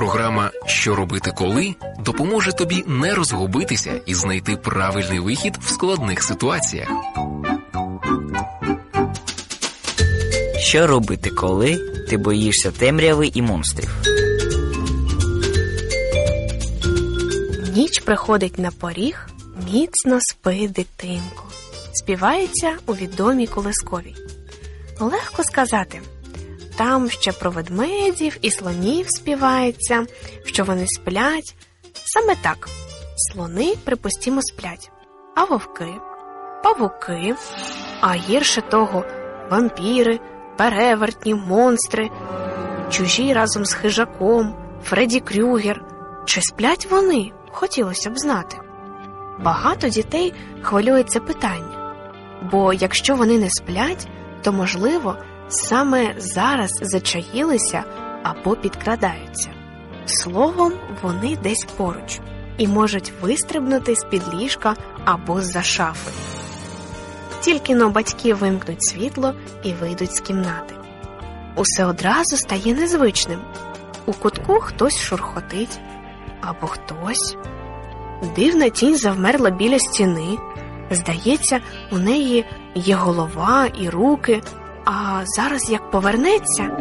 Програма «Що робити коли» допоможе тобі не розгубитися і знайти правильний вихід в складних ситуаціях. Що робити, коли ти боїшся темряви і монстрів? Ніч приходить на поріг, міцно спи, дитинко. Співається у відомій колисковій. Легко сказати. Там ще про ведмедів і слонів співається, що вони сплять. Саме так. Слони, припустімо, сплять. А вовки, павуки, а гірше того вампіри, перевертні, монстри, чужі разом з хижаком, Фредді Крюгер. Чи сплять вони? Хотілося б знати. Багато дітей хвилює це питання. Бо якщо вони не сплять, то, можливо, саме зараз зачаїлися або підкрадаються. Словом, вони десь поруч і можуть вистрибнути з-під ліжка або з-за шафи. Тільки-но батьки вимкнуть світло і вийдуть з кімнати. Усе одразу стає незвичним. У кутку хтось шурхотить, або хтось. Дивна тінь завмерла біля стіни. Здається, у неї є голова і руки, а зараз як повернеться...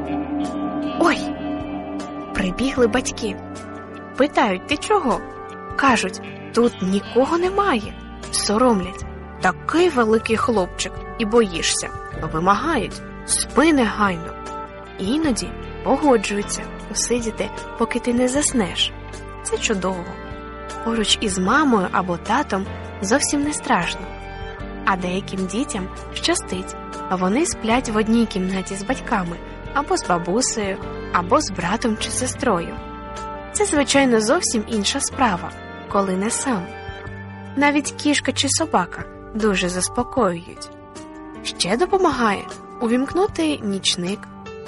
Ой! Прибігли батьки. Питають, ти чого? Кажуть, тут нікого немає. Соромлять. Такий великий хлопчик і боїшся. Вимагають, спи негайно. Іноді погоджуються усидіти, поки ти не заснеш. Це чудово. Поруч із мамою або татом зовсім не страшно. А деяким дітям щастить. Вони сплять в одній кімнаті з батьками, або з бабусею, або з братом чи сестрою. Це, звичайно, зовсім інша справа, коли не сам. Навіть кішка чи собака дуже заспокоюють. Ще допомагає увімкнути нічник,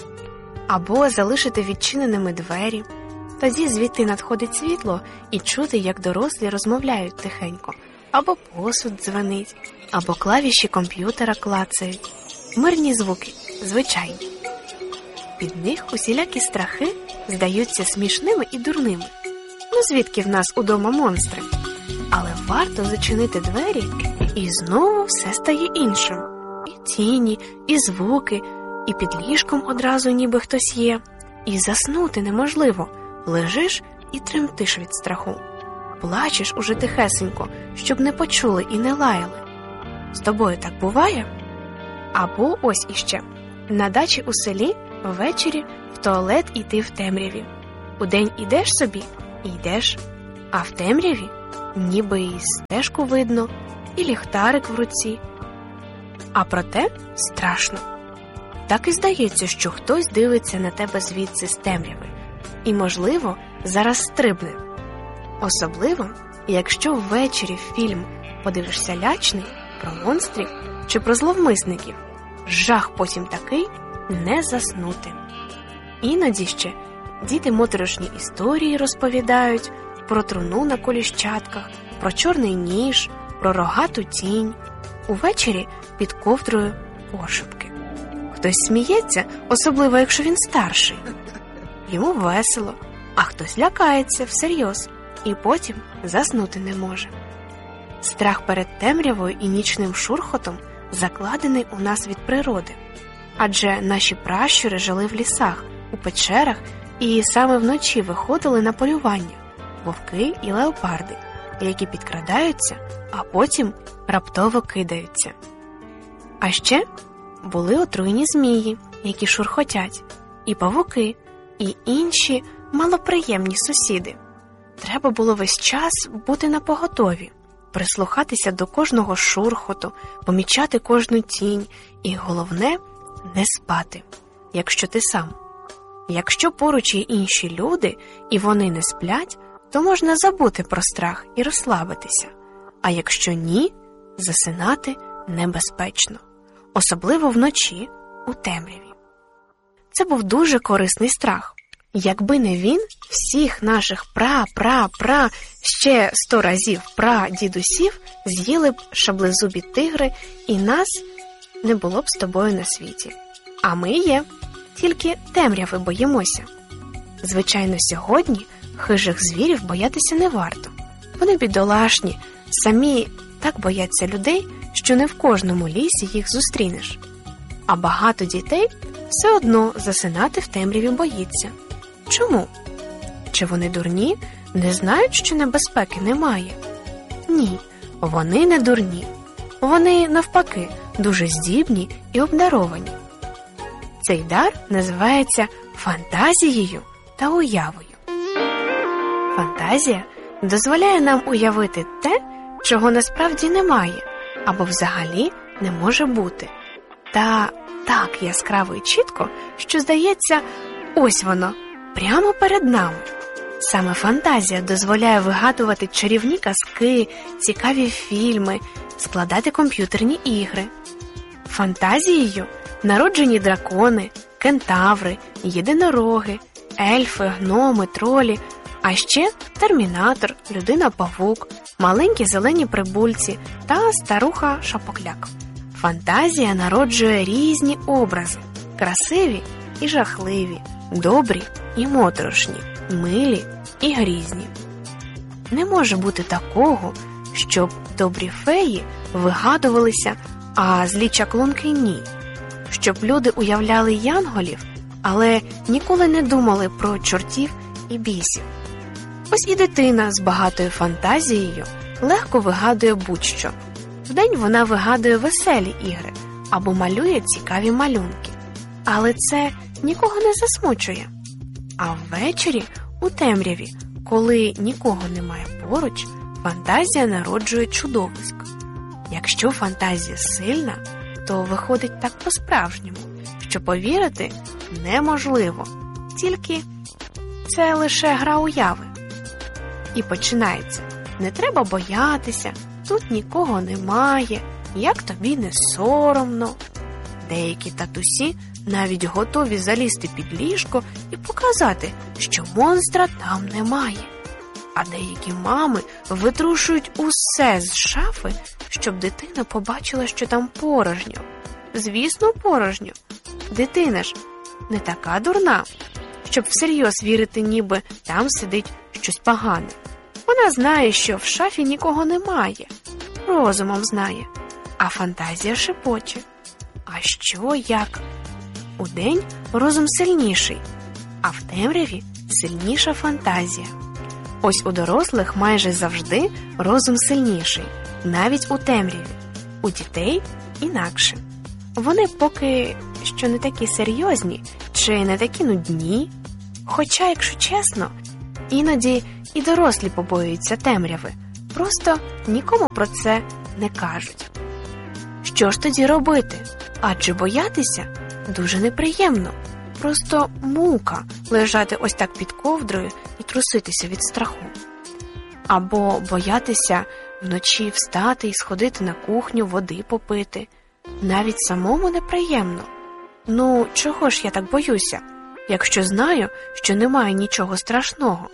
або залишити відчиненими двері. Тоді звідти надходить світло і чути, як дорослі розмовляють тихенько, або посуд дзвенить, або клавіші комп'ютера клацають. Мирні звуки, звичайні. Під них усілякі страхи здаються смішними і дурними. Ну звідки в нас удома монстри? Але варто зачинити двері, і знову все стає іншим. І тіні, і звуки, і під ліжком одразу ніби хтось є. І заснути неможливо. Лежиш і тремтиш від страху. Плачеш уже тихесенько, щоб не почули і не лаяли. З тобою так буває? Або ось іще. На дачі у селі ввечері в туалет іти в темряві. Удень ідеш собі і йдеш, а в темряві ніби і стежку видно, і ліхтарик в руці. А проте страшно. Так і здається, що хтось дивиться на тебе звідси з темряви. І, можливо, зараз стрибне. Особливо, якщо ввечері фільм подивишся лячний, про монстрів чи про зловмисників. Жах потім такий – не заснути. Іноді ще діти моторошні історії розповідають про труну на коліщатках, про чорний ніж, про рогату тінь. Увечері під ковдрою пошепки. Хтось сміється, особливо якщо він старший. Йому весело, а хтось лякається всерйоз і потім заснути не може. Страх перед темрявою і нічним шурхотом закладений у нас від природи. Адже наші пращури жили в лісах, у печерах і саме вночі виходили на полювання – вовки і леопарди, які підкрадаються, а потім раптово кидаються. А ще були отруйні змії, які шурхотять, і павуки, і інші малоприємні сусіди. Треба було весь час бути напоготові, прислухатися до кожного шурхоту, помічати кожну тінь і, головне, не спати, якщо ти сам. Якщо поруч є інші люди, і вони не сплять, то можна забути про страх і розслабитися. А якщо ні, засинати небезпечно. Особливо вночі, у темряві. Це був дуже корисний страх. Якби не він, всіх наших ще 100 разів дідусів з'їли б шаблезубі тигри, і нас не було б з тобою на світі. А ми є, тільки темряви боїмося. Звичайно, сьогодні хижих звірів боятися не варто. Вони бідолашні, самі так бояться людей, що не в кожному лісі їх зустрінеш. А багато дітей все одно засинати в темряві боїться. Чому? Чи вони дурні, не знають, що небезпеки немає? Ні, вони не дурні. Вони, навпаки, дуже здібні і обдаровані. Цей дар називається фантазією та уявою. Фантазія дозволяє нам уявити те, чого насправді немає, або взагалі не може бути. Та так яскраво і чітко, що здається, ось воно, прямо перед нами. Саме фантазія дозволяє вигадувати чарівні казки, цікаві фільми, складати комп'ютерні ігри. Фантазією народжені дракони, кентаври, єдинороги, ельфи, гноми, тролі, а ще Термінатор, Людина-павук, маленькі зелені прибульці та старуха Шапокляк. Фантазія народжує різні образи – красиві і жахливі, добрі і моторошні, милі і грізні. Не може бути такого, щоб добрі феї вигадувалися, а злі чаклунки – ні. Щоб люди уявляли янголів, але ніколи не думали про чортів і бісів. Ось і дитина з багатою фантазією легко вигадує будь-що. Вдень вона вигадує веселі ігри або малює цікаві малюнки. Але це нікого не засмучує. А ввечері, у темряві, коли нікого немає поруч, фантазія народжує чудовиськ. Якщо фантазія сильна, то виходить так по-справжньому, що повірити неможливо. Тільки це лише гра уяви. І починається. Не треба боятися, тут нікого немає, як тобі не соромно. Деякі татусі навіть готові залізти під ліжко і показати, що монстра там немає. А деякі мами витрушують усе з шафи, щоб дитина побачила, що там порожньо. Звісно, порожньо. Дитина ж не така дурна, щоб всерйоз вірити, ніби там сидить щось погане. Вона знає, що в шафі нікого немає, розумом знає, а фантазія шепоче. А що як? Удень розум сильніший, а в темряві сильніша фантазія. Ось у дорослих майже завжди розум сильніший, навіть у темряві. У дітей інакше. Вони поки що не такі серйозні чи не такі нудні. Хоча, якщо чесно, іноді і дорослі побоюються темряви, просто нікому про це не кажуть. Що ж тоді робити? Адже боятися дуже неприємно. Просто мука лежати ось так під ковдрою і труситися від страху. Або боятися вночі встати і сходити на кухню, води попити. Навіть самому неприємно. Ну, чого ж я так боюся, якщо знаю, що немає нічого страшного?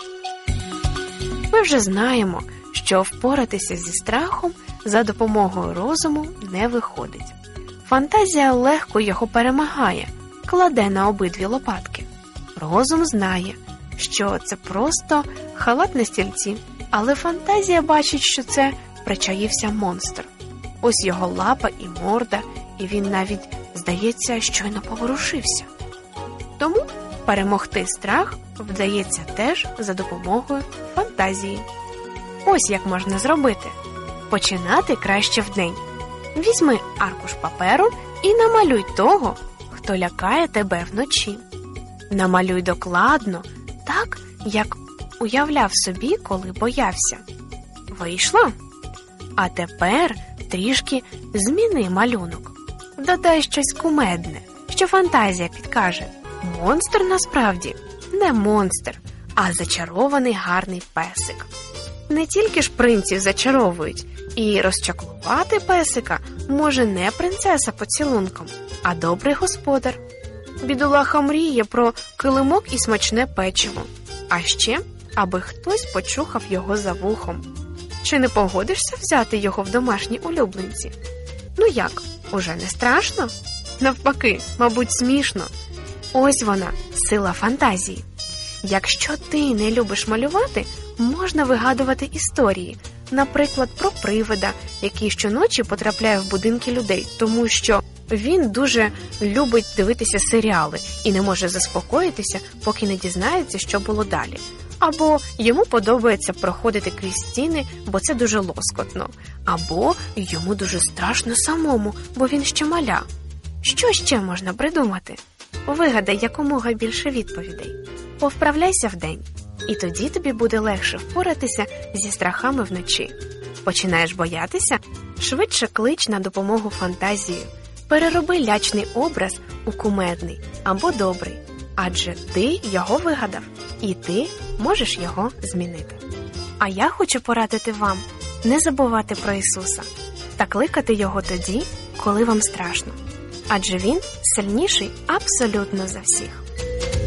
Ми вже знаємо, що впоратися зі страхом за допомогою розуму не виходить. Фантазія легко його перемагає, кладе на обидві лопатки. Розум знає, що це просто халат на стільці, але фантазія бачить, що це причаївся монстр. Ось його лапа і морда, і він навіть, здається, щойно поворушився. Тому перемогти страх вдається теж за допомогою фантазії. Ось як можна зробити. Починати краще вдень. Візьми аркуш паперу і намалюй того, хто лякає тебе вночі. Намалюй докладно, так, як уявляв собі, коли боявся. Вийшло? А тепер трішки зміни малюнок. Додай щось кумедне, що фантазія підкаже. Монстр насправді не монстр, а зачарований гарний песик. Не тільки ж принців зачаровують, і розчаклувати песика може не принцеса поцілунком, а добрий господар. Бідолаха мріє про килимок і смачне печиво. А ще, аби хтось почухав його за вухом. Чи не погодишся взяти його в домашні улюбленці? Ну як, уже не страшно? Навпаки, мабуть, смішно. Ось вона, сила фантазії. Якщо ти не любиш малювати, можна вигадувати історії, наприклад, про привида, який щоночі потрапляє в будинки людей, тому що він дуже любить дивитися серіали і не може заспокоїтися, поки не дізнається, що було далі. Або йому подобається проходити крізь стіни, бо це дуже лоскотно. Або йому дуже страшно самому, бо він ще маля. Що ще можна придумати? Вигадай якомога більше відповідей. Повправляйся вдень, і тоді тобі буде легше впоратися зі страхами вночі. Починаєш боятися? Швидше клич на допомогу фантазію. Перероби лячний образ у кумедний або добрий, адже ти його вигадав, і ти можеш його змінити. А я хочу порадити вам не забувати про Ісуса та кликати Його тоді, коли вам страшно, адже Він сильніший абсолютно за всіх.